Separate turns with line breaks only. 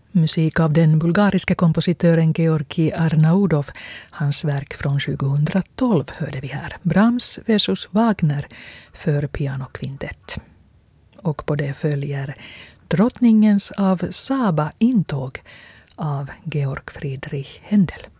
Musik av den bulgariska kompositören Georgi Arnaudov. Hans verk från 2012 hörde vi här. Brahms versus Wagner för pianokvintett. Och på det följer Drottningens av Saba intåg av Georg Friedrich Händel.